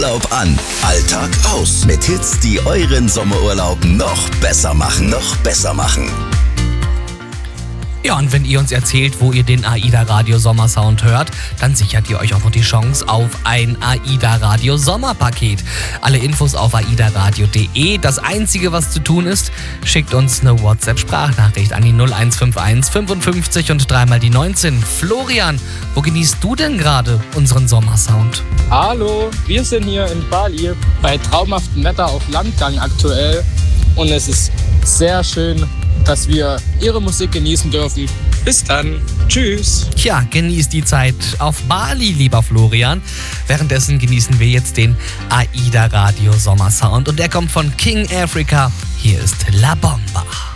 Urlaub an, Alltag aus. Mit Hits, die euren Sommerurlaub noch besser machen. Ja, und wenn ihr uns erzählt, wo ihr den AIDA Radio Sommersound hört, dann sichert ihr euch auch noch die Chance auf ein AIDA Radio Sommerpaket. Alle Infos auf aidaradio.de. Das Einzige, was zu tun ist, schickt uns eine WhatsApp-Sprachnachricht an die 0151 55 und 3 die 19. Florian, wo genießt du denn gerade unseren Sommersound? Hallo, wir sind hier in Bali bei traumhaftem Wetter auf Landgang aktuell und es ist sehr schön, dass wir Ihre Musik genießen dürfen. Bis dann. Tschüss. Tja, genießt die Zeit auf Bali, lieber Florian. Währenddessen genießen wir jetzt den AIDA Radio Sommersound und der kommt von King Africa. Hier ist La Bomba.